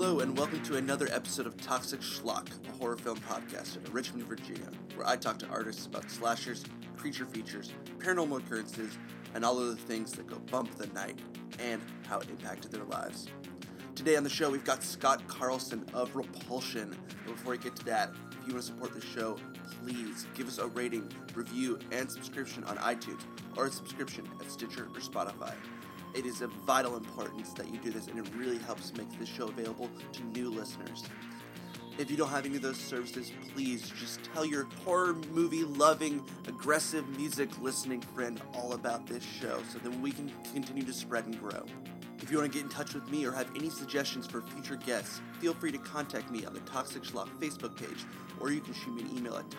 Hello and welcome to another episode of Toxic Schlock, a horror film podcast in Richmond, Virginia, where I talk to artists about slashers, creature features, paranormal occurrences, and all of the things that go bump the night, and how it impacted their lives. Today on the show, we've got Scott Carlson of Repulsion. But before we get to that, if you want to support the show, please give us a rating, review, and subscription on iTunes, or a subscription at Stitcher or Spotify. It is of vital importance that you do this, and it really helps make this show available to new listeners. If you don't have any of those services, please just tell your horror movie loving, aggressive music listening friend all about this show so that we can continue to spread and grow. If you want to get in touch with me or have any suggestions for future guests, feel free to contact me on the Toxic Schlock Facebook page, or you can shoot me an email at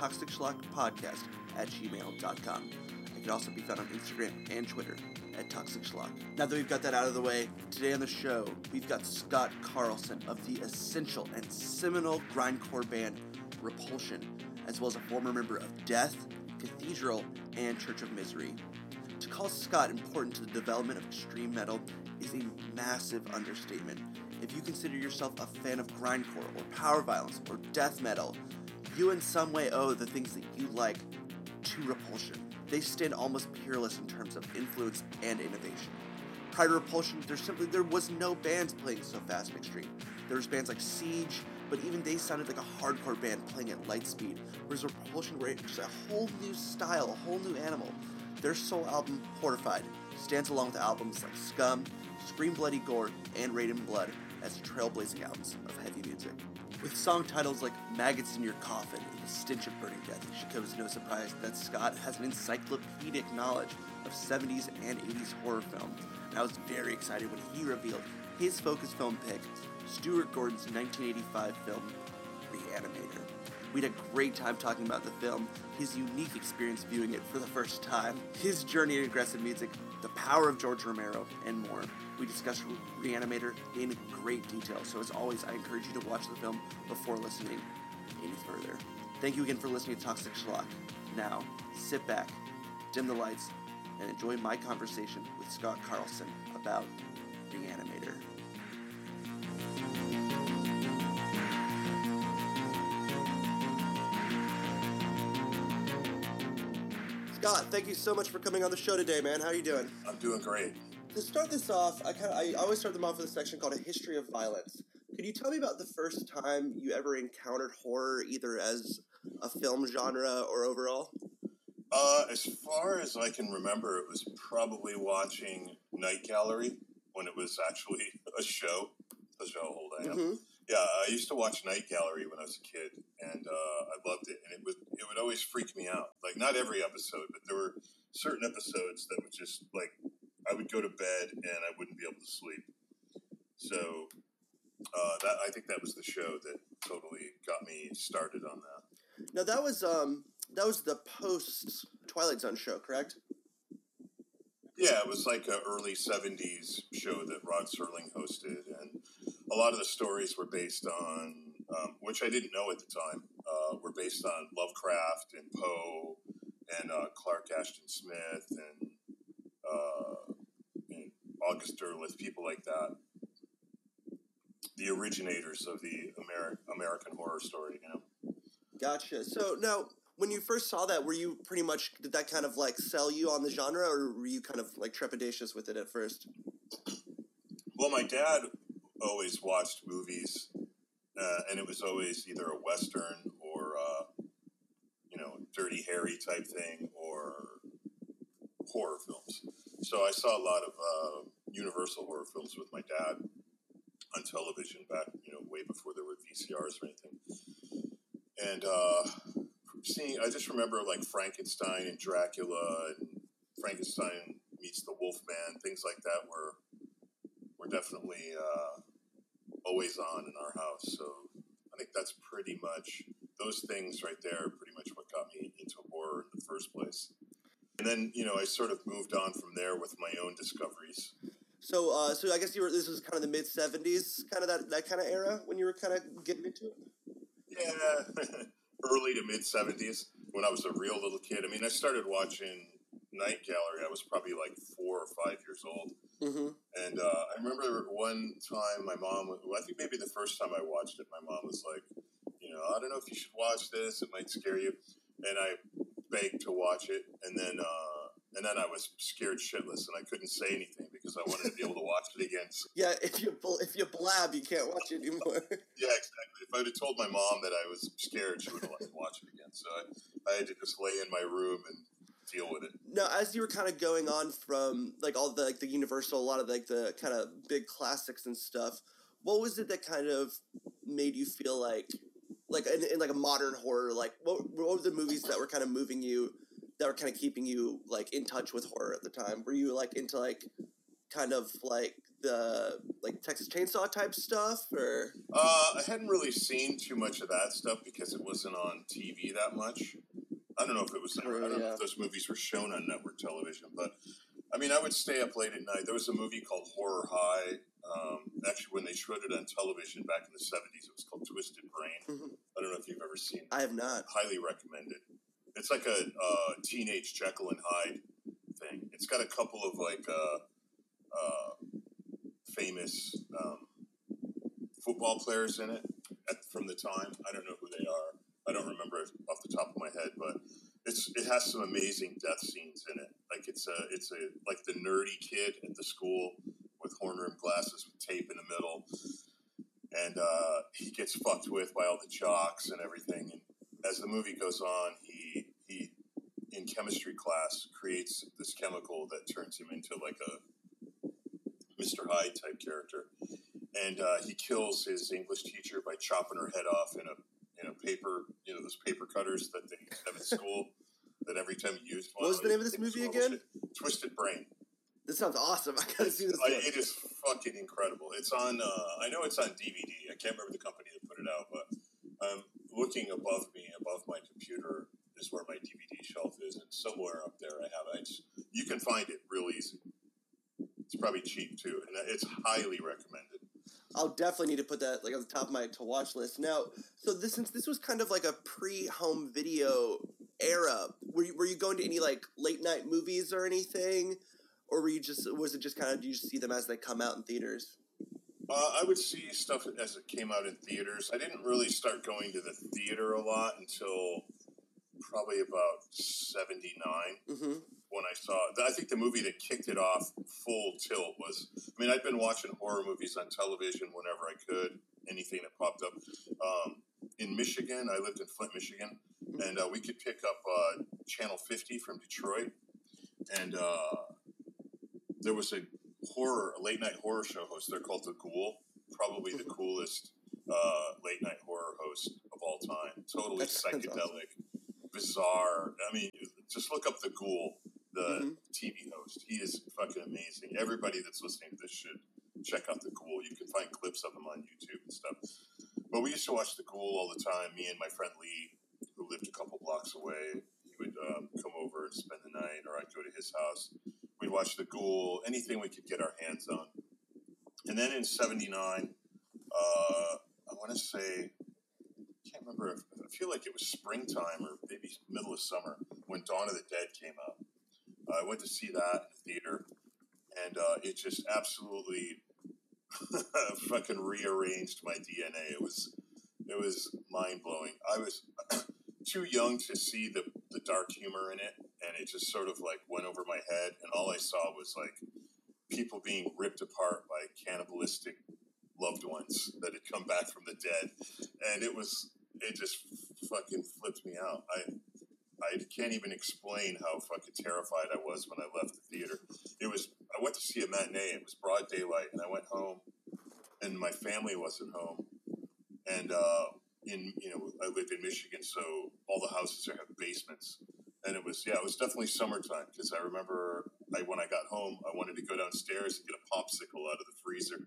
toxicschlockpodcast@gmail.com. I can also be found on Instagram and Twitter at Toxic Schlock. Now that we've got that out of the way, today on the show, we've got Scott Carlson of the essential and seminal grindcore band Repulsion, as well as a former member of Death, Cathedral, and Church of Misery. To call Scott important to the development of extreme metal is a massive understatement. If you consider yourself a fan of grindcore or power violence or death metal, you in some way owe the things that you like to Repulsion. They stand almost peerless in terms of influence and innovation. Prior to Repulsion, there was no bands playing so fast and extreme. There was bands like Siege, but even they sounded like a hardcore band playing at light speed, whereas Repulsion were just a whole new style, a whole new animal. Their sole album, Horrified, stands along with albums like Scum, Scream Bloody Gore, and Raid in Blood as trailblazing albums of heavy music. With song titles like Maggots in Your Coffin and The Stench of Burning Death, it should come as no surprise that Scott has an encyclopedic knowledge of 70s and 80s horror film, and I was very excited when he revealed his focus film pick, Stuart Gordon's 1985 film, Reanimator. We had a great time talking about the film, his unique experience viewing it for the first time, his journey in aggressive music, the power of George Romero, and more. We discussed Reanimator in great detail, so as always, I encourage you to watch the film before listening any further. Thank you again for listening to Toxic Schlock. Now, sit back, dim the lights, and enjoy my conversation with Scott Carlson about Reanimator. Scott, thank you so much for coming on the show today, man. How are you doing? I'm doing great. To start this off, I always start them off with a section called A History of Violence. Could you tell me about the first time you ever encountered horror, either as a film genre or overall? As far as I can remember, it was probably watching Night Gallery when it was actually a show. Tells you how old I am. Mm-hmm. Yeah, I used to watch Night Gallery when I was a kid, and I loved it. And it would always freak me out. Like, not every episode, but there were certain episodes that would just, like, I would go to bed and I wouldn't be able to sleep. So I think that was the show that totally got me started on that. Now that was the post Twilight Zone show, correct? Yeah, it was like an early 70s show that Rod Serling hosted, and a lot of the stories were based on, which I didn't know at the time, were based on Lovecraft and Poe and Clark Ashton Smith and August Derleth, people like that. The originators of the American horror story, you know. Gotcha. So now, when you first saw that, did that kind of like sell you on the genre, or were you kind of like trepidatious with it at first? Well, my dad always watched movies, and it was always either a Western or, Dirty Harry type thing or horror films. So I saw a lot of Universal horror films with my dad on television back, way before there were VCRs or anything. And I just remember like Frankenstein and Dracula and Frankenstein meets the Wolfman, things like that were definitely always on in our house. So I think that's pretty much, those things right there are pretty much what got me into horror in the first place. And then, I sort of moved on from there with my own discoveries. So I guess this was kind of the mid-70s, kind of that kind of era when you were kind of getting into it? Yeah, early to mid-70s when I was a real little kid. I mean, I started watching Night Gallery, I was probably like 4 or 5 years old. Mm-hmm. And I remember one time my mom, I think maybe the first time I watched it, my mom was like, I don't know if you should watch this. It might scare you. And I begged to watch it. And then I was scared shitless and I couldn't say anything because I wanted to be able to watch it again. So, yeah, if you blab, you can't watch it anymore. Yeah, exactly. If I had told my mom that I was scared, she would have let me watch it again. So I had to just lay in my room and deal with it. Now, as you were kind of going on from like all the the Universal, a lot of the kind of big classics and stuff, what was it that kind of made you feel like in like a modern horror, like what were the movies that were kind of moving you, that were kind of keeping you like in touch with horror at the time? Were you like into like kind of like the Texas Chainsaw type stuff, or? I hadn't really seen too much of that stuff because it wasn't on TV that much. I don't know if it was. I don't know if those movies were shown on network television, but I mean, I would stay up late at night. There was a movie called Horror High. Actually, when they showed it on television back in the 70s, it was called Twisted Brain. Mm-hmm. I don't know if you've ever seen it. I have not. Highly recommended. It's like a teenage Jekyll and Hyde thing. It's got a couple of like famous football players in it from the time. I don't know who they are. I don't remember it off the top of my head, but it has some amazing death scenes in it. Like it's like the nerdy kid at the school with horn-rimmed glasses with tape in the middle, and he gets fucked with by all the jocks and everything. And as the movie goes on, he in chemistry class creates this chemical that turns him into like a Mr. Hyde type character, and he kills his English teacher by chopping her head off in a paper, those paper cutters that they have in school that every time you use one. What was the name of this movie again? Twisted Brain. This sounds awesome. I gotta see this. It is fucking incredible. It's on, I know it's on DVD. I can't remember the company that put it out, but looking above me, above my computer, is where my DVD shelf is, and somewhere up there I have it. You can find it real easy. It's probably cheap too, and it's highly recommended. I'll definitely need to put that like on the top of my to watch list. Now, so since this was kind of like a pre-home video era, were you going to any like late night movies or anything, or was it just kind of, do you just see them as they come out in theaters? I would see stuff as it came out in theaters. I didn't really start going to the theater a lot until probably about 79. Mm-hmm. When I think the movie that kicked it off full tilt was, I'd been watching horror movies on television whenever I could, anything that popped up. In Michigan, I lived in Flint, Michigan, and we could pick up Channel 50 from Detroit, and there was a late night horror show host. They're called The Ghoul, probably the coolest late night horror host of all time. Totally psychedelic, bizarre. Just look up The Ghoul, the TV host. He is fucking amazing. Everybody that's listening to this should check out The Ghoul. You can find clips of him on YouTube and stuff. But we used to watch The Ghoul all the time. Me and my friend Lee, who lived a couple blocks away, he would come over and spend the night, or I'd go to his house. We'd watch The Ghoul, anything we could get our hands on. And then in 79, I want to say, I can't remember, I feel like it was springtime or maybe middle of summer when Dawn of the Dead came out. I went to see that in the theater, and it just absolutely fucking rearranged my DNA. It was mind-blowing. I was too young to see the dark humor in it, and it just sort of like went over my head, and all I saw was like people being ripped apart by cannibalistic loved ones that had come back from the dead, and it just fucking flipped me out. I can't even explain how fucking terrified I was when I left the theater. I went to see a matinee. It was broad daylight, and I went home, and my family wasn't home, and I lived in Michigan, so all the houses there have basements, and it was definitely summertime, because I remember when I got home, I wanted to go downstairs and get a popsicle out of the freezer,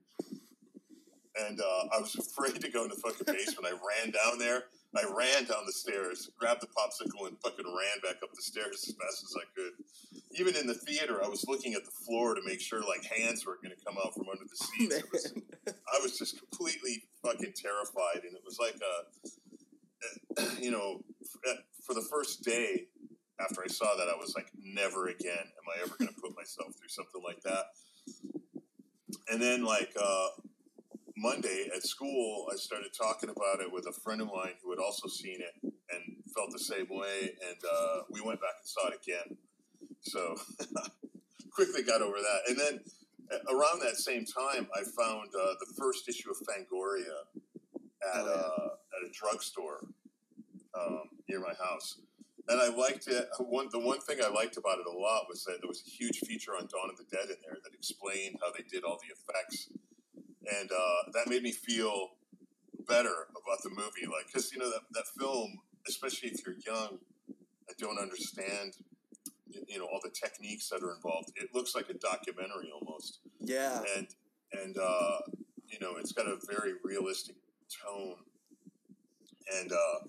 and I was afraid to go in the fucking basement. I ran down there. I ran down the stairs, grabbed the popsicle, and fucking ran back up the stairs as fast as I could. Even in the theater, I was looking at the floor to make sure like hands weren't going to come out from under the seats. I was just completely fucking terrified, and it was like for the first day, after I saw that, I was like, never again am I ever going to put myself through something like that. And then like Monday at school, I started talking about it with a friend of mine who had also seen it and felt the same way. And we went back and saw it again. So quickly got over that. And then around that same time, I found the first issue of Fangoria at a drugstore near my house. And I liked it. The one thing I liked about it a lot was that there was a huge feature on Dawn of the Dead in there that explained how they did all the effects. And that made me feel better about the movie. Like, because, you know, that film, especially if you're young and don't understand, you know, all the techniques that are involved, it looks like a documentary almost. Yeah. And you know, it's got a very realistic tone. And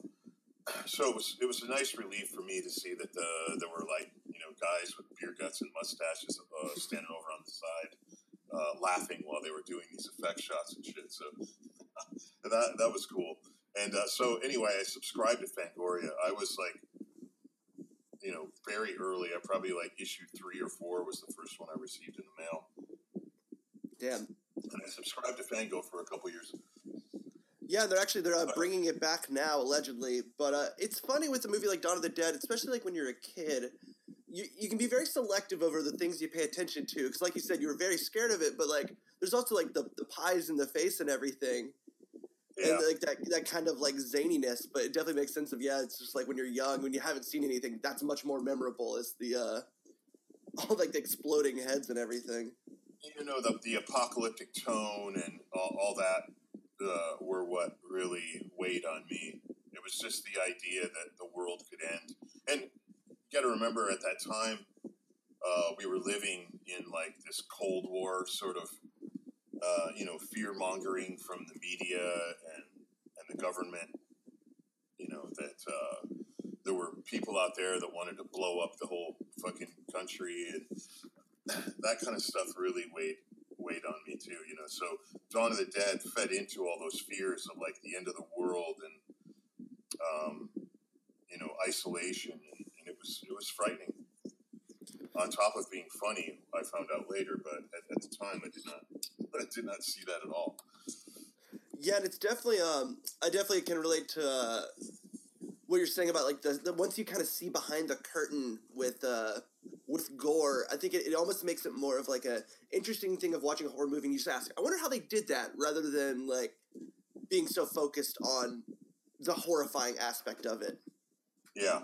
so it was a nice relief for me to see that there were, like, you know, guys with beer guts and mustaches standing over on the side, laughing while they were doing these effect shots and shit. So that was cool. And so anyway, I subscribed to Fangoria. I was like, you know, very early. I probably like issue 3 or 4 was the first one I received in the mail. Damn. And I subscribed to Fango for a couple years. Yeah, they're bringing it back now, allegedly. But it's funny with a movie like Dawn of the Dead, especially like when you're a kid, you can be very selective over the things you pay attention to. Because like you said, you were very scared of it, but like there's also like the pies in the face and everything. Yeah. And like that kind of like zaniness, but it definitely makes sense of, yeah, it's just like when you're young, when you haven't seen anything, that's much more memorable is the all like the exploding heads and everything. You know, the apocalyptic tone and all that were what really weighed on me. It was just the idea that the world could end. And you got to remember at that time, we were living in like this Cold War sort of, you know, fear-mongering from the media and the government, you know, that there were people out there that wanted to blow up the whole fucking country, and that kind of stuff really weighed on me too, you know. So Dawn of the Dead fed into all those fears of like the end of the world and, you know, isolation, and it was frightening. On top of being funny, I found out later, but at the time I did not see that at all. Yeah, and it's definitely I definitely can relate to what you're saying about like the once you kind of see behind the curtain with gore. I think it almost makes it more of like a interesting thing of watching a horror movie. And you just ask, I wonder how they did that, rather than like being so focused on the horrifying aspect of it. Yeah.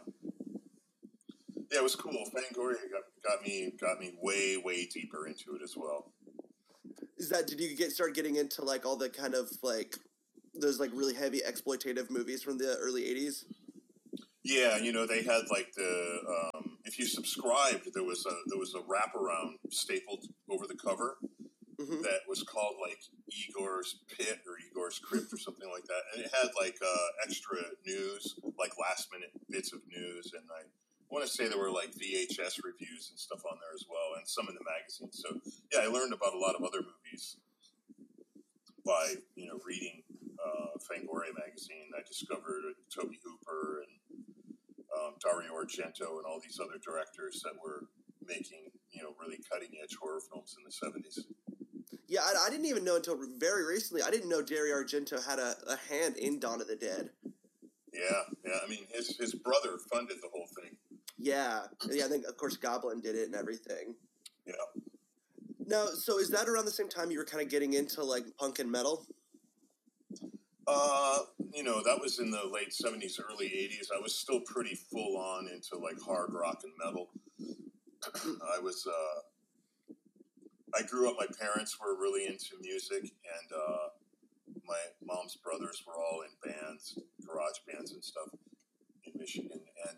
Yeah, it was cool. Fangoria got me way deeper into it as well. Did you start getting into like all the kind of like those like really heavy exploitative movies from the early 80s? Yeah, you know, they had like the if you subscribed, there was a wraparound stapled over the cover that was called like Igor's Pit or Igor's Crypt or something like that, and it had like extra news, like last minute bits of news, and I want to say there were like VHS reviews and stuff on there as well, and some in the magazine. So yeah, I learned about a lot of other movies by, you know, reading Fangoria magazine. I discovered Tobe Hooper and Dario Argento and all these other directors that were making, you know, really cutting edge horror films in the 70s. Yeah, I didn't even know until very recently. I didn't know Dario Argento had a hand in Dawn of the Dead. Yeah. I mean, his brother funded the whole thing. Yeah. I think, of course, Goblin did it and everything. Yeah. Now, so is that around the same time you were kind of getting into, like, punk and metal? You know, that was in the late 70s, early 80s. I was still pretty full on into, like, hard rock and metal. I grew up, my parents were really into music, and my mom's brothers were all in bands, garage bands and stuff in Michigan. And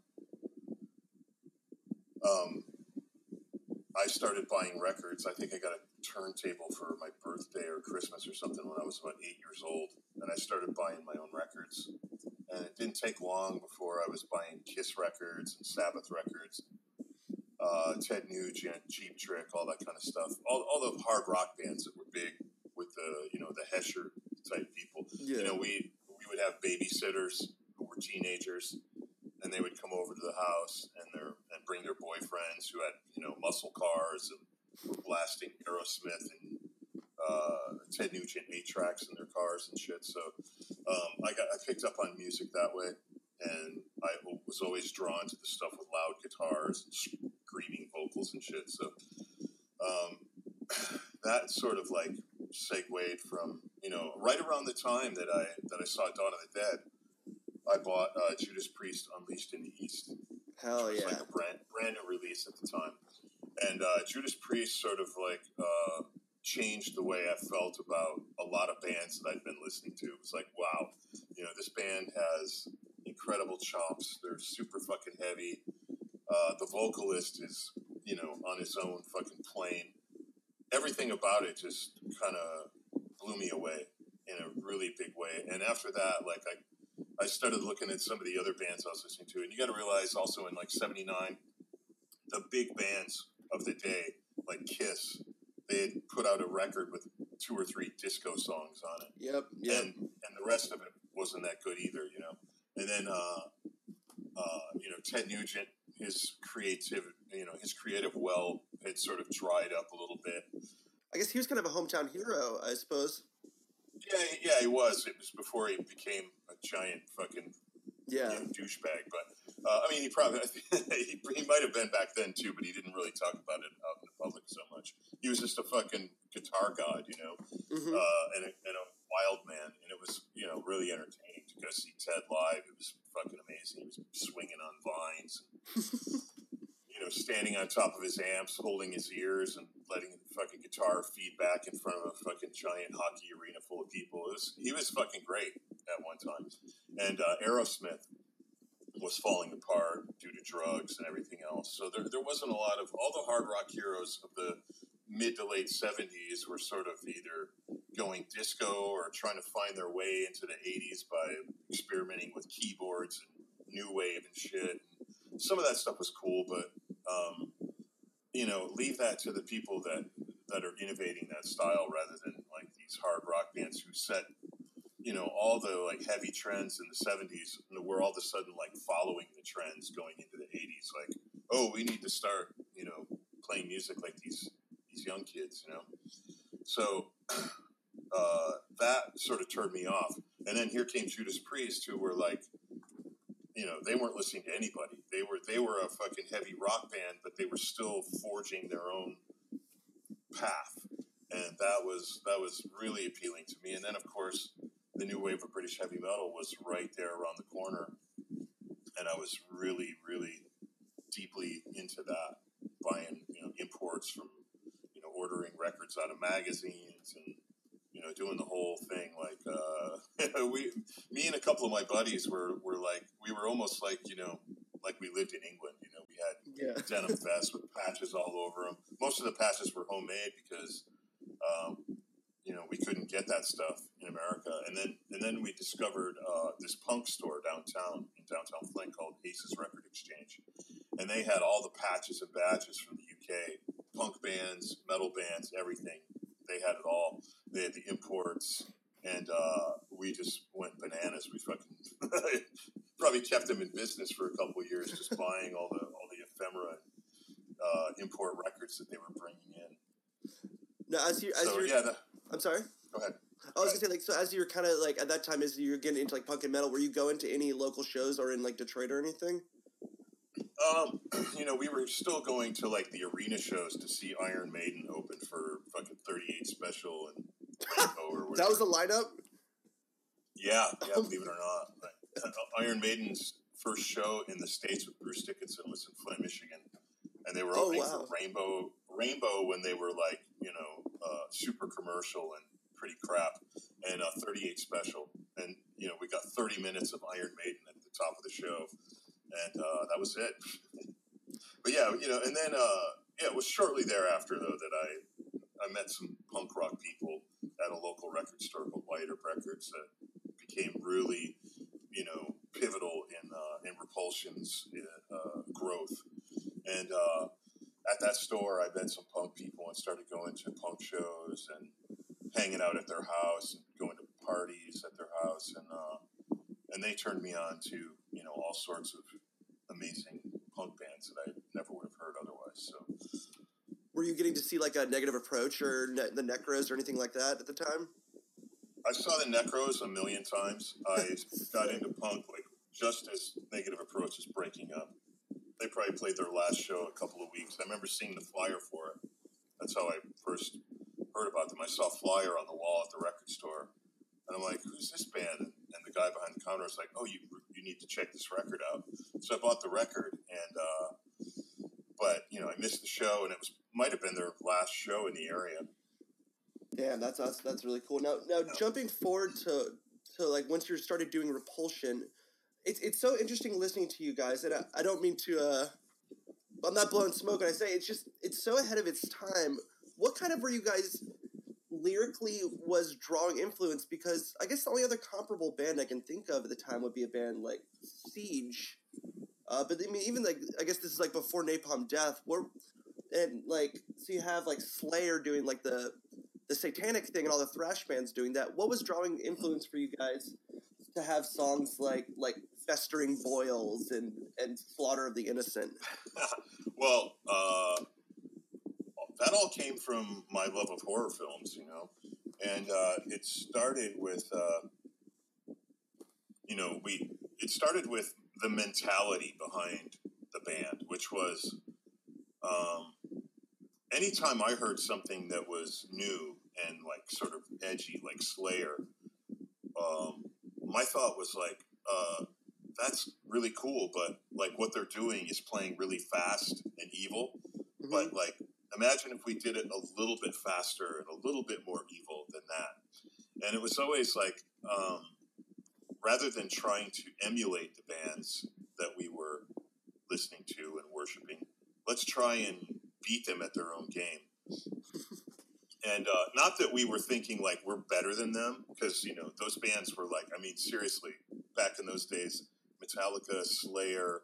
I started buying records. I think I got a turntable for my birthday or Christmas or something when I was about 8 years old. And I started buying my own records. And it didn't take long before I was buying Kiss records and Sabbath records, Ted Nugent, Cheap Trick, all that kind of stuff. All the hard rock bands that were big with the, you know, the Hesher type people. Yeah. You know, we would have babysitters who were teenagers, and they would come over to the house, muscle cars and were blasting Aerosmith and Ted Nugent 8-tracks in their cars and shit. So I picked up on music that way, and I was always drawn to the stuff with loud guitars and screaming vocals and shit. So that sort of like segued from, you know, right around the time that I saw Dawn of the Dead, I bought Judas Priest Unleashed in the East. Hell which was yeah. like a brand new release at the time. And Judas Priest sort of like changed the way I felt about a lot of bands that I'd been listening to. It was like, wow, you know, this band has incredible chops. They're super fucking heavy. The vocalist is, you know, on his own fucking plane. Everything about it just kind of blew me away in a really big way. And after that, like, I started looking at some of the other bands I was listening to. And you got to realize also in like 79, the big bands of the day, like Kiss, they had put out a record with 2 or 3 disco songs on it. Yep. And the rest of it wasn't that good either, you know. And then, you know, Ted Nugent, his creative well had sort of dried up a little bit. I guess he was kind of a hometown hero, I suppose. Yeah, he was. It was before he became a giant fucking you know, douchebag. But I mean, he probably he might have been back then too, but he didn't really talk about it out in the public so much. He was just a fucking guitar god, you know, and a wild man, and it was, you know, really entertaining to go see Ted live. It was fucking amazing. He was swinging on vines. And, you know, standing on top of his amps, holding his ears, and letting the fucking guitar feed back in front of a fucking giant hockey arena full of people. He was fucking great at one time. And Aerosmith was falling apart due to drugs and everything else. So there wasn't a lot of, all the hard rock heroes of the mid to late 70s were sort of either going disco or trying to find their way into the 80s by experimenting with keyboards and new wave and shit. Some of that stuff was cool, but you know, leave that to the people that are innovating that style rather than like these hard rock bands who set, you know, all the like heavy trends in the 70s, and we're all of a sudden like following the trends going into the 80s. Like, oh, we need to start, you know, playing music like these young kids, you know. So that sort of turned me off. And then here came Judas Priest, who were like, you know, they weren't listening to anybody. They were a fucking heavy rock band, but they were still forging their own path, and that was really appealing to me. And then, of course, the new wave of British heavy metal was right there around the corner, and I was really, really deeply into that, buying, you know, imports from, you know, ordering records out of magazines and, you know, doing the whole thing. Like, me and a couple of my buddies were like, we were almost like, you know, like we lived in England. You know, we had denim vests with patches all over them. Most of the patches were homemade because, you know, we couldn't get that stuff in America. And then we discovered this punk store in downtown Flint called Aces Record Exchange, and they had all the patches and badges from the UK, punk bands, metal bands, everything. They had it all. They had the imports, and we just went bananas. We fucking probably kept them in business for a couple of years, just buying all the ephemera import records that they were bringing in. Now, I'm sorry. Go ahead. I was gonna say, like, so as you're kind of like at that time, as you're getting into like punk and metal, were you going to any local shows or in like Detroit or anything? You know, we were still going to like the arena shows to see Iron Maiden open for fucking 38 Special and Rainbow or whatever. That was the lineup? Yeah, believe it or not. Iron Maiden's first show in the States with Bruce Dickinson was in Flint, Michigan. And they were opening for Rainbow when they were like, you know, super commercial and pretty crap, and 38 Special. And, you know, we got 30 minutes of Iron Maiden at the top of the show. And that was it. But yeah, you know, and then it was shortly thereafter though that I met some punk rock people at a local record store called White Earp Records that became really, you know, pivotal in Repulsion's growth. And at that store, I met some punk people and started going to punk shows and hanging out at their house and going to parties at their house, and they turned me on to, you know, all sorts of amazing punk bands that I never would have heard otherwise. So Were you getting to see like a Negative Approach or the Necros or anything like that at the time? I saw the Necros a million times. I got into punk like just as Negative Approach was breaking up. They probably played their last show a couple of weeks. I remember seeing the flyer for it. That's how I first heard about them. I saw a flyer on the wall at the record store, and I'm like, "Who's this band?" And the guy behind the counter was like, "Oh, you need to check this record out." So I bought the record, and but I missed the show, and might have been their last show in the area. Damn, that's really cool. Now jumping forward to like once you started doing Repulsion, it's so interesting listening to you guys, and I don't mean to I'm not blowing smoke when I say it's so ahead of its time. What kind of were you guys lyrically was drawing influence? Because I guess the only other comparable band I can think of at the time would be a band like Siege. But I mean, even like I guess this is like before Napalm Death. And like so you have like Slayer doing like the satanic thing and all the thrash bands doing that. What was drawing influence for you guys to have songs like Festering Boils and Slaughter of the Innocent? Well, that all came from my love of horror films, and it started with, it started with the mentality behind the band, which was, anytime I heard something that was new and like sort of edgy, like Slayer, my thought was like, that's really cool, but like what they're doing is playing really fast and evil. Mm-hmm. But like, imagine if we did it a little bit faster and a little bit more evil than that. And it was always like, rather than trying to emulate the bands that we were listening to and worshiping, let's try and beat them at their own game. And not that we were thinking like we're better than them, because those bands were like, I mean, seriously, back in those days, Metallica, Slayer,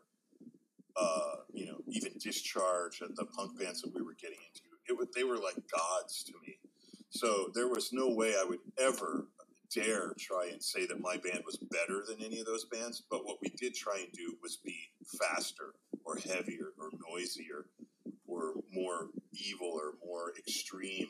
even Discharge, and the punk bands that we were getting into, they were like gods to me. So there was no way I would ever dare try and say that my band was better than any of those bands. But what we did try and do was be faster or heavier or noisier or more evil or more extreme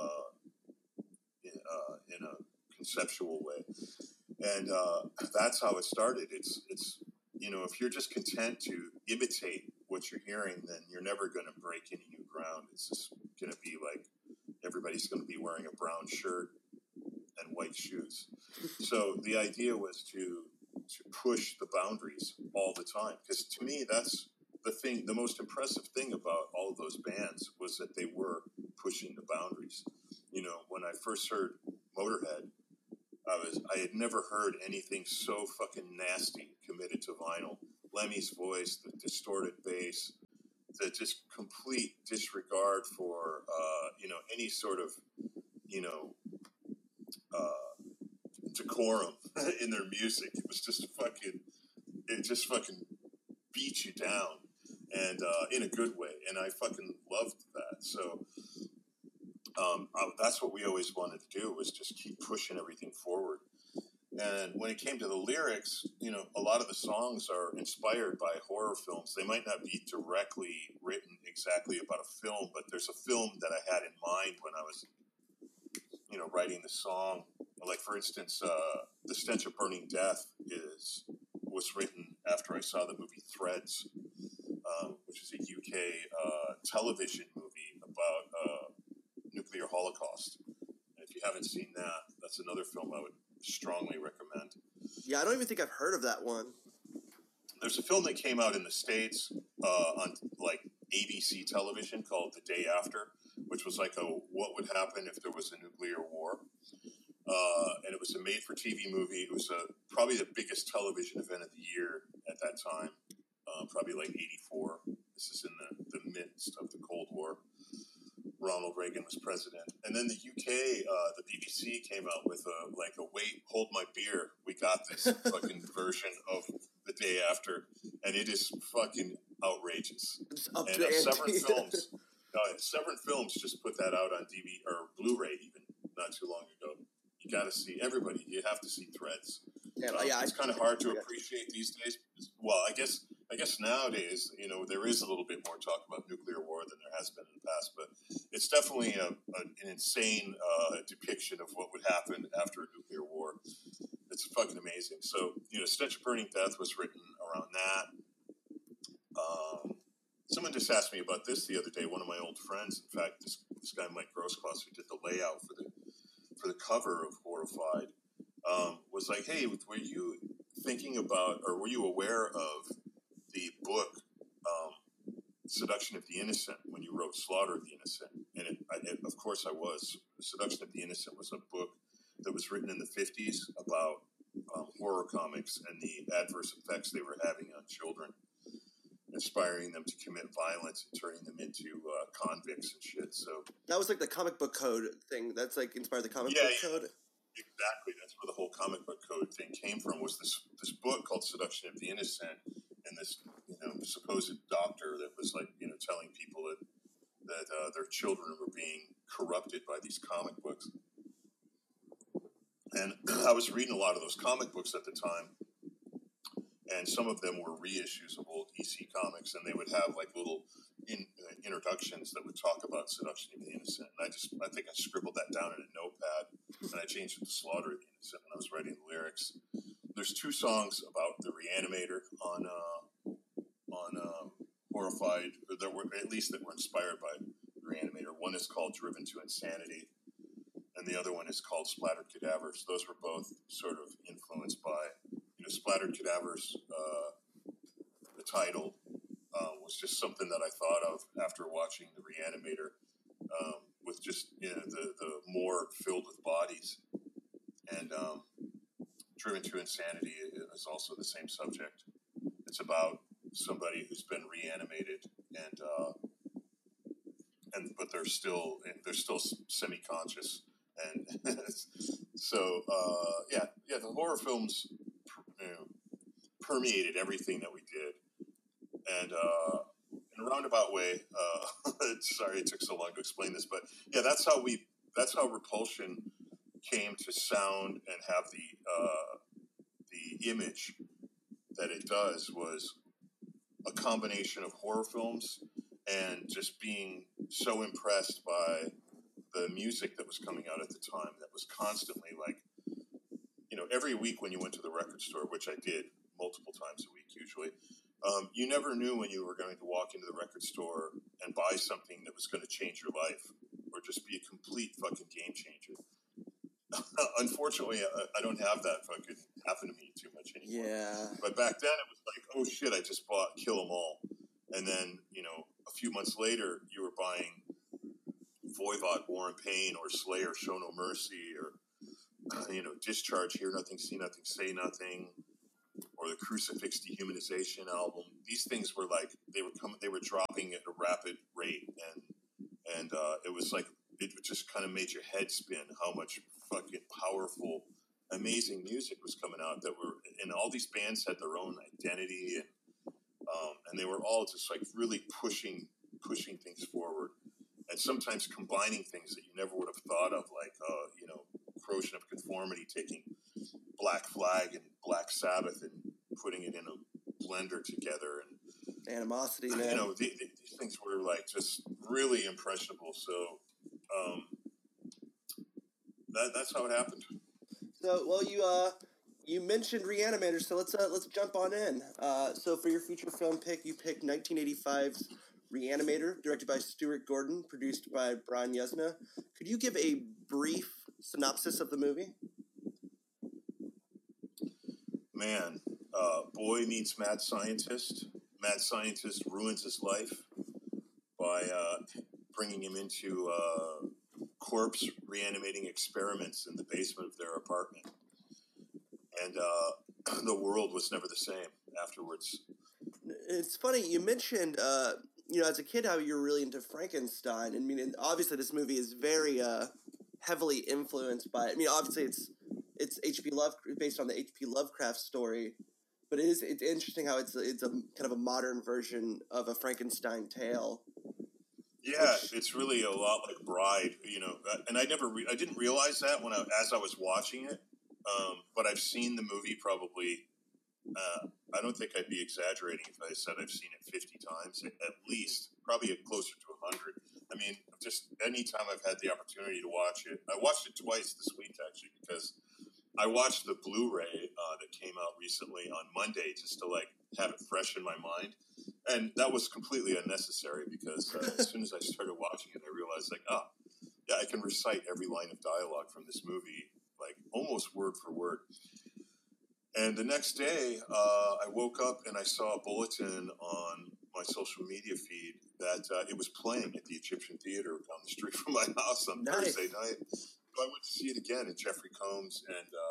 in a conceptual way. And that's how it started. It's if you're just content to imitate what you're hearing, then you're never going to break any new ground. It's just going to be like everybody's going to be wearing a brown shirt and white shoes. So the idea was to push the boundaries all the time, because to me that's the most impressive thing about all of those bands was that they were pushing the boundaries. When I first heard Motorhead, I had never heard anything so fucking nasty committed to vinyl. Lemmy's voice, the distorted bass, the just complete disregard for any sort of decorum in their music. It was just fucking beat you down, and in a good way. And I fucking loved that. So that's what we always wanted to do, was just keep pushing everything forward. And when it came to the lyrics, a lot of the songs are inspired by horror films. They might not be directly written exactly about a film, but there's a film that I had in mind when I was, writing the song. Like, for instance, The Stench of Burning Death was written after I saw the movie Threads, which is a UK television movie about nuclear holocaust. And if you haven't seen that, that's another film I would strongly recommend. Yeah, I don't even think I've heard of that one. There's a film that came out in the States on like ABC television called The Day After, which was like what would happen if there was a nuclear war. And it was a made-for-TV movie. It was probably the biggest television event of the year at that time, probably like 84. This is in the midst of the Cold War. Ronald Reagan was president. And then the UK, the BBC came out with wait, hold my beer, we got this fucking version of The Day After. And it is fucking outrageous. And Severin Films just put that out on DVD or Blu-ray even not too long ago. You got to see, everybody, you have to see Threads. Yeah, it's kind of hard to appreciate these days. Well, I guess I guess nowadays, there is a little bit more talk about nuclear war than there has been in the past, but it's definitely an insane depiction of what would happen after a nuclear war. It's fucking amazing. So, Stench of Burning Death was written around that. Someone just asked me about this the other day. One of my old friends, in fact, this guy Mike Grossclass, who did the layout for the cover of Horrified, was like, "Hey, were you thinking about, or were you aware of the book Seduction of the Innocent when you wrote Slaughter of the Innocent?" And of course I was. Seduction of the Innocent was a book that was written in the 50s about horror comics and the adverse effects they were having on children, inspiring them to commit violence and turning them into convicts and shit. So that was like the comic book code thing. That's like inspired the comic book code. Exactly. That's where the whole comic book code thing came from. Was this book called Seduction of the Innocent, and this supposed doctor that was like telling people that their children were being corrupted by these comic books. And I was reading a lot of those comic books at the time, and some of them were reissues of old EC comics, and they would have like little introductions that would talk about Seduction of the Innocent. And I think I scribbled that down in a notepad, and I changed it to Slaughter of the Innocent when I was writing the lyrics. There's 2 songs about the Reanimator on Horrified, or that were inspired by the Reanimator. One is called Driven to Insanity, and the other one is called Splattered Cadavers. Those were both sort of influenced by, Splattered Cadavers. The title was just something that I thought of after watching the Reanimator, with just the morgue filled with bodies, and Driven to Insanity is also the same subject. It's about somebody who's been reanimated but they're still semi-conscious, and so the horror films permeated everything that we did, and in a roundabout way, sorry it took so long to explain this, but yeah, that's how Repulsion came to sound and have the image that it does, was a combination of horror films and just being so impressed by the music that was coming out at the time, that was constantly like, every week when you went to the record store, which I did multiple times a week usually, you never knew when you were going to walk into the record store and buy something that was going to change your life or just be a complete fucking game changer. Unfortunately, I don't have that fucking happen to me too much anymore. Yeah. But back then it was like, oh shit, I just bought Kill 'Em All. And then, a few months later, you were buying Voivod, War and Pain, or Slayer, Show No Mercy, or, Discharge, Hear Nothing, See Nothing, Say Nothing, or the Crucifix Dehumanization album. These things were like, they were dropping at a rapid rate, and it was like, it just kind of made your head spin how much fucking powerful, amazing music was coming out, and all these bands had their own identity, and they were all just like really pushing things forward, and sometimes combining things that you never would have thought of, like Corrosion of Conformity taking Black Flag and Black Sabbath and putting it in a blender together, and Animosity, man. These things were like just really impressionable. So that's how it happened. So, well, you mentioned Reanimator, so let's jump on in. So for your feature film pick, you picked 1985's Reanimator, directed by Stuart Gordon, produced by Brian Yuzna. Could you give a brief synopsis of the movie? Man, boy meets mad scientist. Mad scientist ruins his life by bringing him into corpse reanimating experiments in the basement of their apartment. And the world was never the same afterwards. It's funny, you mentioned, as a kid, how you were really into Frankenstein. I mean, obviously this movie is very heavily influenced by, obviously it's based on the H.P. Lovecraft story, but it's interesting how it's a kind of a modern version of a Frankenstein tale. Yeah, it's really a lot like Bride, and I didn't realize that as I was watching it, but I've seen the movie probably I don't think I'd be exaggerating if I said I've seen it 50 times, at least, probably closer to 100. I mean, just anytime I've had the opportunity to watch it. I watched it twice this week, actually, because I watched the Blu-ray that came out recently on Monday just to, like, have it fresh in my mind. And that was completely unnecessary because as soon as I started watching it, I realized, like, oh, yeah, I can recite every line of dialogue from this movie, like, almost word for word. And the next day, I woke up and I saw a bulletin on my social media feed that it was playing at the Egyptian Theater down the street from my house on Thursday night. So I went to see it again, and Jeffrey Combs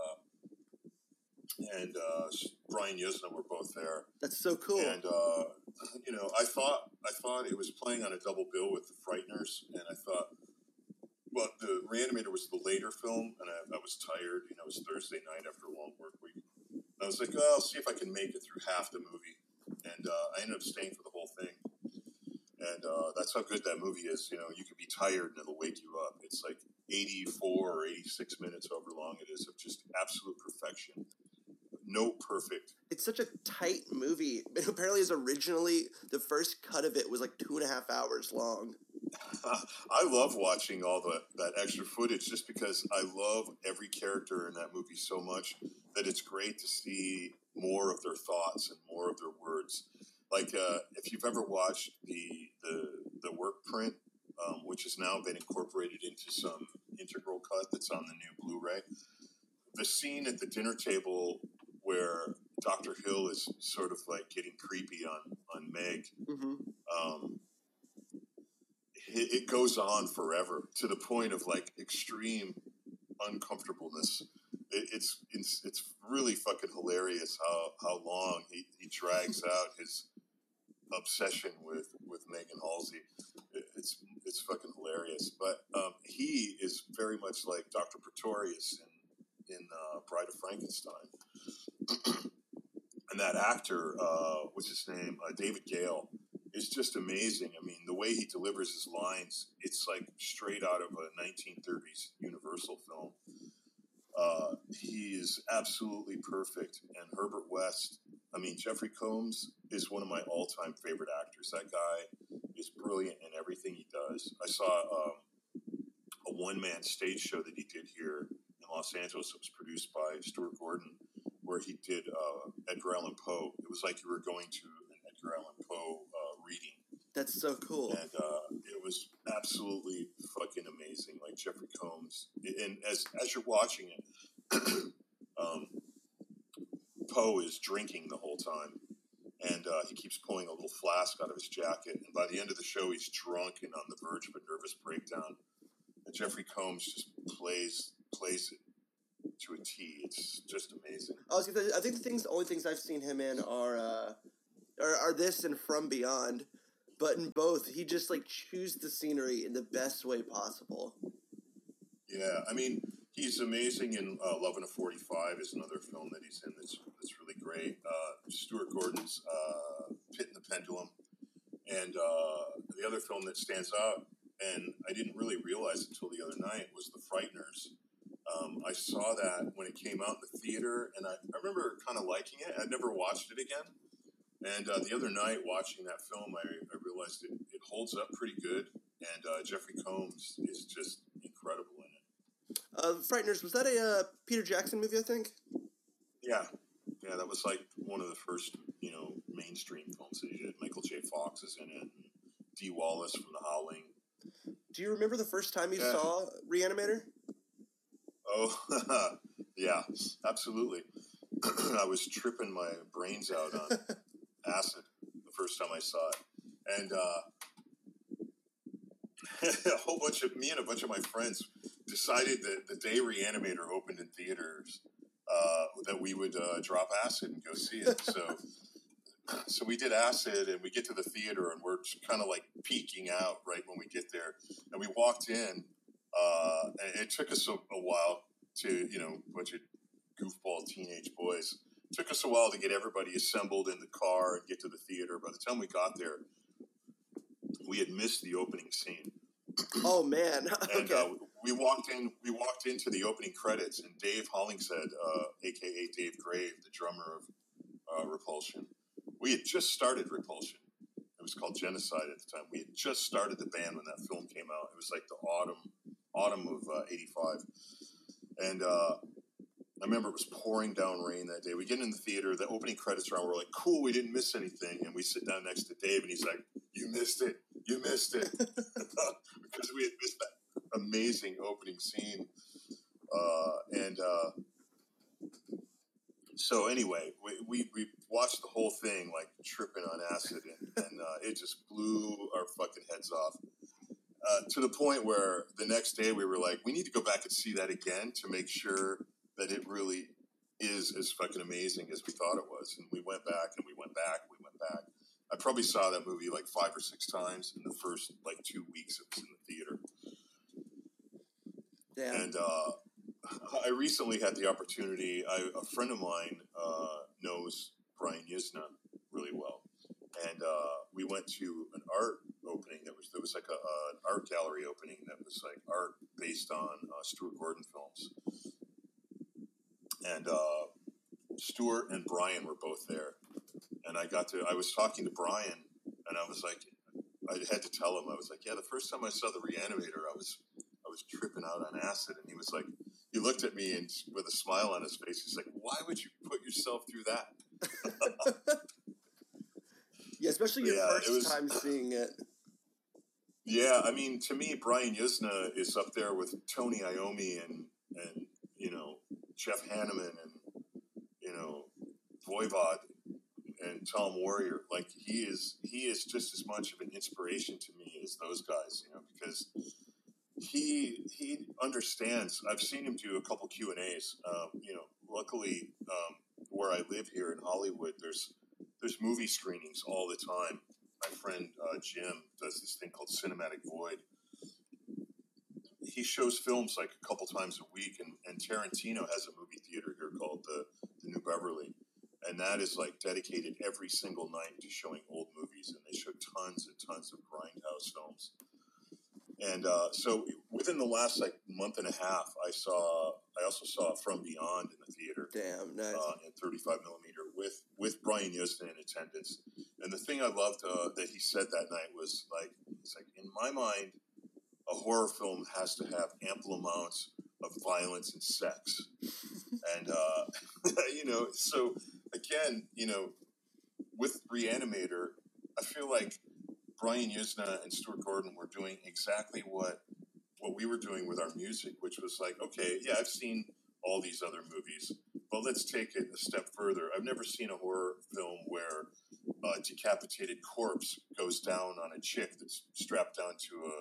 and Brian Yuzna were both there. That's so cool. And you know, I thought it was playing on a double bill with The Frighteners, and I thought, well, The Reanimator was the later film, and I was tired. You know, it was Thursday night after a long work week. I was like, oh, I'll see if I can make it through half the movie. And I ended up staying for the whole thing. And that's how good that movie is. You know, you could be tired and it'll wake you up. It's like 84 or 86 minutes, however long it is, of just absolute perfection. No perfect. It's such a tight movie. It apparently is originally, the first cut of it was like 2.5 hours long. I love watching all that extra footage just because I love every character in that movie so much that it's great to see more of their thoughts and more of their words. Like if you've ever watched the work print, which has now been incorporated into some integral cut that's on the new Blu-ray, the scene at the dinner table where Dr. Hill is sort of like getting creepy on Meg. Mm-hmm. It goes on forever to the point of like extreme uncomfortableness. It's really fucking hilarious how long he drags out his obsession with Megan Halsey. It's fucking hilarious. But he is very much like Dr. Pretorius in Bride of Frankenstein. And that actor, what's his name? David Gale. Is just amazing. I mean, the way he delivers his lines, it's like straight out of a 1930s Universal film. He is absolutely perfect. And Herbert West, I mean, Jeffrey Combs is one of my all-time favorite actors. That guy is brilliant in everything he does. I saw a one-man stage show that he did here in Los Angeles. It was produced by Stuart Gordon, where he did Edgar Allan Poe. It was like you were going to an Edgar Allan Poe reading. That's so cool. And it was absolutely fucking amazing. Like Jeffrey Combs. And as you're watching it, Poe is drinking the whole time. And he keeps pulling a little flask out of his jacket. And by the end of the show, he's drunk and on the verge of a nervous breakdown. And Jeffrey Combs just plays it to a T. It's just amazing. I think the only things I've seen him in are this and From Beyond, but in both he just like chews the scenery in the best way possible. Yeah, I mean he's amazing in Love in a 45 is another film that he's in that's really great. Stuart Gordon's Pit and the Pendulum, and the other film that stands out, and I didn't really realize until the other night, was The Frighteners. I saw that when it came out in the theater, and I remember kind of liking it. I'd never watched it again. And the other night, watching that film, I realized it holds up pretty good, and Jeffrey Combs is just incredible in it. Frighteners, was that a Peter Jackson movie, I think? Yeah, that was like one of the first, mainstream films that he did. Michael J. Fox is in it, and Dee Wallace from The Howling. Do you remember the first time you saw Reanimator? Oh, yeah, absolutely. I was tripping my brains out on acid the first time I saw it. And a bunch of my friends decided that the day Reanimator opened in theaters, that we would drop acid and go see it. So we did acid, and we get to the theater, and we're kind of like peeking out right when we get there. And we walked in, and it took us a while to, a bunch of goofball teenage boys. It took us a while to get everybody assembled in the car and get to the theater. By the time we got there, we had missed the opening scene. Oh man! Okay. And we walked into the opening credits, and Dave Hollingshead, aka Dave Grave, the drummer Repulsion. We had just started Repulsion. It was called Genocide at the time. We had just started the band when that film came out. It was like the autumn of '85, and I remember it was pouring down rain that day. We get in the theater, the opening credits round. We're like, cool, we didn't miss anything, and we sit down next to Dave, and he's like, "You missed it, because we had missed that amazing opening scene." So anyway, we watched the whole thing like tripping on acid, and it just blew our fucking heads off. To the point where the next day we were like, we need to go back and see that again to make sure that it really is as fucking amazing as we thought it was. And we went back and we went back. I probably saw that movie like 5 or 6 times in the first like 2 weeks it was in the theater. Damn. And I recently had the opportunity. A friend of mine knows Brian Yuzna really well, and we went to an art opening. There was like an art gallery opening that was like art based on Stuart Gordon films, and Stuart and Brian were both there. And I was talking to Brian, and I was like, I had to tell him, I was like, yeah, the first time I saw The Reanimator, I was tripping out on acid, and he was like, he looked at me and with a smile on his face, he's like, why would you put yourself through that? Yeah, especially your first time seeing it. Yeah, I mean, to me, Brian Yuzna is up there with Tony Iommi and you know, Jeff Hanneman and, you know, Voivod and Tom Warrior. Like, he is just as much of an inspiration to me as those guys, you know, because he understands. I've seen him do a couple Q&As. You know, luckily, where I live here in Hollywood, there's movie screenings all the time. My friend Jim does this thing called Cinematic Void. He shows films like a couple times a week, and Tarantino has a movie theater here called the New Beverly, and that is like dedicated every single night to showing old movies, and they show tons and tons of grindhouse films. And so within the last like month and a half, I also saw From Beyond in the theater. Damn, nice. In 35 millimeter with Brian Yuzna in attendance. And the thing I loved that he said that night was like, it's like, in my mind, a horror film has to have ample amounts of violence and sex. And, you know, so again, you know, with Reanimator, I feel like Brian Yuzna and Stuart Gordon were doing exactly what we were doing with our music, which was like, okay, yeah, I've seen all these other movies, but let's take it a step further. I've never seen a horror film where a decapitated corpse goes down on a chick that's strapped down to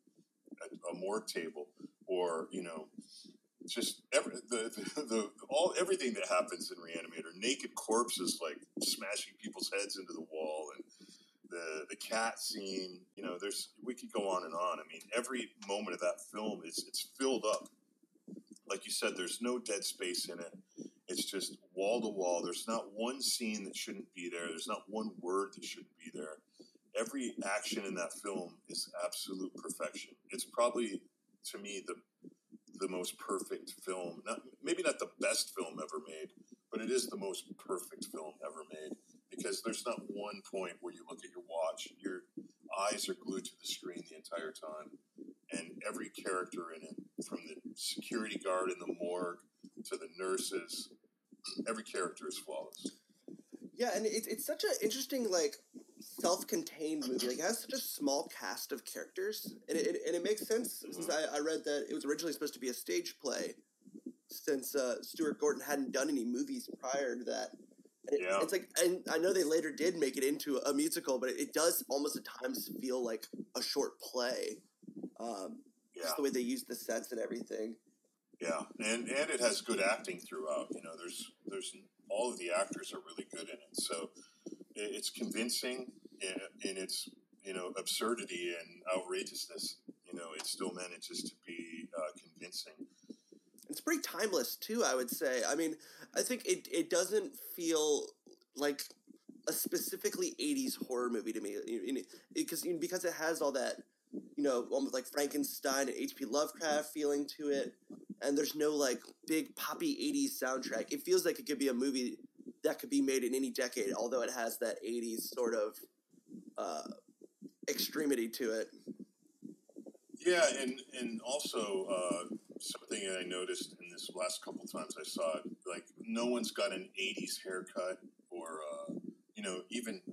a morgue table, or, you know, just everything that happens in Reanimator. Naked corpses like smashing people's heads into the wall, and the cat scene, you know, we could go on and on. I mean, every moment of that film it's filled up. Like you said, there's no dead space in it. It's just wall to wall. There's not one scene that shouldn't be there. There's not one word that shouldn't be there. Every action in that film is absolute perfection. It's probably, to me, the most perfect film. Maybe not the best film ever made, but it is the most perfect film ever made. Because there's not one point where you look at your watch. Your eyes are glued to the screen the entire time. And every character in it, from the security guard in the morgue to the nurses, every character is flawless. Yeah, and it's such an interesting, like, self-contained movie. Like, it has such a small cast of characters. And it makes sense, since I read that it was originally supposed to be a stage play, since Stuart Gordon hadn't done any movies prior to that. It's like, and I know they later did make it into a musical, but it does almost at times feel like a short play. Just the way they use the sets and everything. Yeah, and it has good acting throughout. You know, there's all of the actors are really good in it, so it's convincing in its, you know, absurdity and outrageousness. You know, it still manages to be convincing. It's pretty timeless, too, I would say. I mean, I think it doesn't feel like a specifically 80s horror movie to me. Because it has all that, you know, almost like Frankenstein and H.P. Lovecraft feeling to it. And there's no, like, big poppy 80s soundtrack. It feels like it could be a movie that could be made in any decade, although it has that 80s sort of extremity to it. Yeah, and also something I noticed in this last couple times I saw it, like no one's got an 80s haircut or, even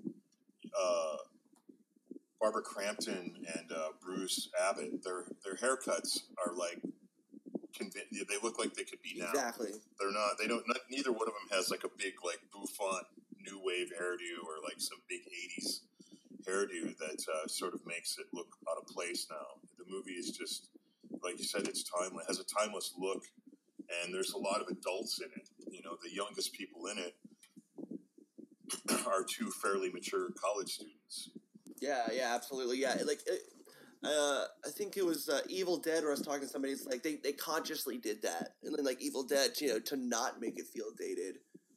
Barbara Crampton and Bruce Abbott, their haircuts are like, they look like they could be now. Exactly. They're not, neither one of them has like a big like bouffant new wave hairdo or like some big 80s hairdo that sort of makes it look out of place now. The movie is just, like you said, it's timeless, has a timeless look, and there's a lot of adults in it. The youngest people in it are two fairly mature college students. Yeah, absolutely. Yeah, like I think it was Evil Dead where I was talking to somebody. It's like they consciously did that, and then like Evil Dead, to not make it feel dated.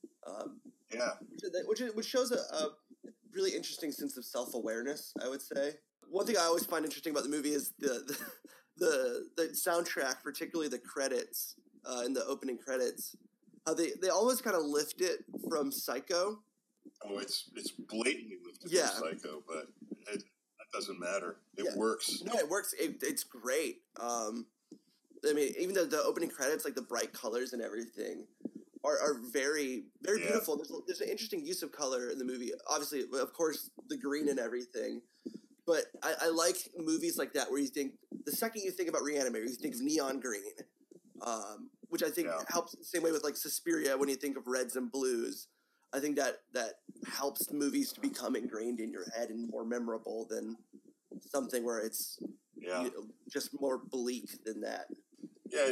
Which shows a really interesting sense of self-awareness, I would say. One thing I always find interesting about the movie is the soundtrack, particularly the credits, in the opening credits. How they almost kind of lift it from Psycho. Oh, it's blatantly lifted from Psycho, but that doesn't matter. It works. No, it works. It's great. I mean, even the opening credits, like the bright colors and everything, are very, very beautiful. There's an interesting use of color in the movie. Obviously, of course, the green and everything. But I like movies like that where you think, the second you think about Reanimator, you think of neon green, which I think helps the same way with like Suspiria when you think of reds and blues. I think that helps movies to become ingrained in your head and more memorable than something where it's just more bleak than that. Yeah,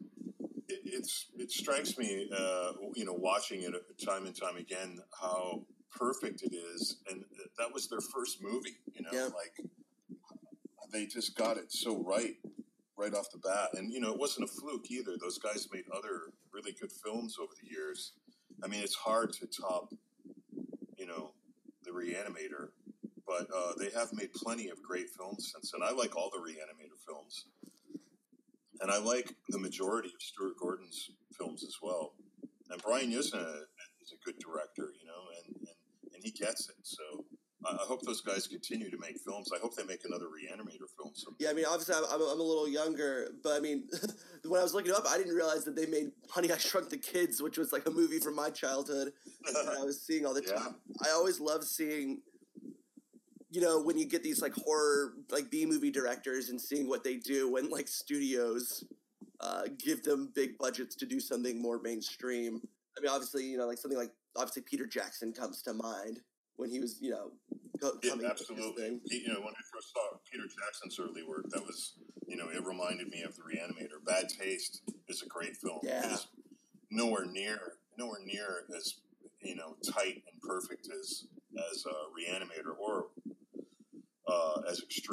it strikes me, watching it time and time again, how perfect it is, and that was their first movie. Like they just got it so right off the bat, and it wasn't a fluke either. Those guys made other really good films over the years. I mean, it's hard to top, the Reanimator, but they have made plenty of great films since then. I like all the Reanimator films, and I like the majority of Stuart Gordon's films as well. And Brian Yuzna is a good director, and he gets it. So I hope those guys continue to make films. I hope they make another Reanimator film someday. Yeah, I mean, obviously I'm a little younger, but I mean, when I was looking it up, I didn't realize that they made Honey, I Shrunk the Kids, which was like a movie from my childhood that I was seeing all the time. I always love seeing, when you get these like horror, like B-movie directors and seeing what they do when like studios give them big budgets to do something more mainstream. I mean, obviously, like something like, obviously Peter Jackson comes to mind when he was, coming absolutely. When I first saw Peter Jackson's early work, that was, it reminded me of The Reanimator. Bad Taste is a great film. Yeah. It is nowhere near as, tight and perfect as Reanimator or as extreme.